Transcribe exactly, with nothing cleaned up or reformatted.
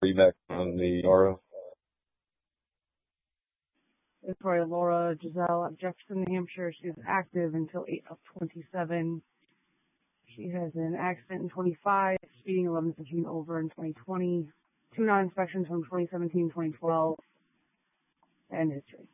Feedback on the Laura. Victoria Laura Giselle of Jefferson, New Hampshire. She is active until eight of twenty-seven. She has an accident in twenty-five, speeding eleven fifteen over in twenty twenty, two non-inspections from twenty seventeen, twenty twelve, and history.